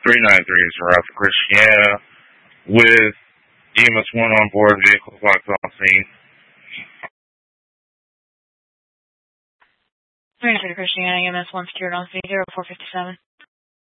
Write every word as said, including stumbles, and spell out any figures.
three nine three is Ralph Christiana with E M S one on board, vehicle locked on scene. three nine three Christiana, E M S one secured on scene, zero four five seven.